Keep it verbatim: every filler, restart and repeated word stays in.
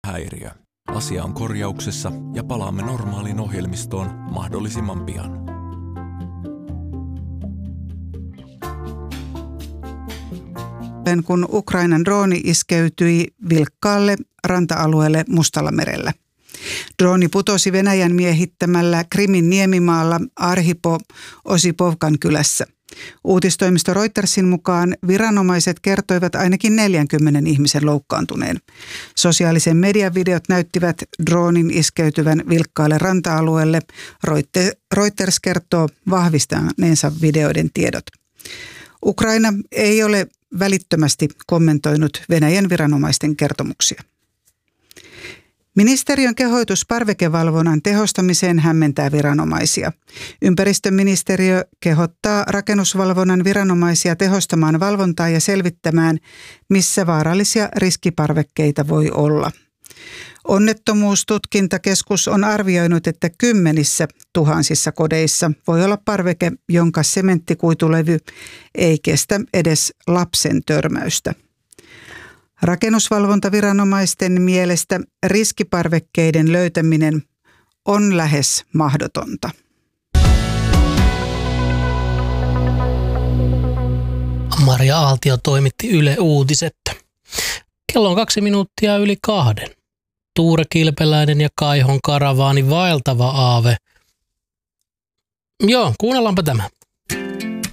häiriö. Asia on korjauksessa ja palaamme normaaliin ohjelmistoon mahdollisimman pian. Kun Ukrainan drooni iskeytyi vilkkaalle ranta-alueelle Mustallamerellä. Drooni putosi Venäjän miehittämällä Krimin niemimaalla Arhipo-Osipovkan kylässä. Uutistoimisto Reutersin mukaan viranomaiset kertoivat ainakin neljänkymmenen ihmisen loukkaantuneen. Sosiaalisen median videot näyttivät droonin iskeytyvän vilkkaalle ranta-alueelle. Reuters kertoo vahvistaneensa videoiden tiedot. Ukraina ei ole välittömästi kommentoinut Venäjän viranomaisten kertomuksia. Ministeriön kehoitus parvekevalvonnan tehostamiseen hämmentää viranomaisia. Ympäristöministeriö kehottaa rakennusvalvonnan viranomaisia tehostamaan valvontaa ja selvittämään, missä vaarallisia riskiparvekkeita voi olla. Onnettomuustutkintakeskus on arvioinut, että kymmenissä tuhansissa kodeissa voi olla parveke, jonka sementtikuitulevy ei kestä edes lapsen törmäystä. Rakennusvalvontaviranomaisten mielestä riskiparvekkeiden löytäminen on lähes mahdotonta. Maria Aaltio toimitti Yle Uutiset. Kello on kaksi minuuttia yli kahden. Tuure Kilpeläinen ja Kaihon karavaani vaeltava aave. Joo, kuunnellaanpa tämä.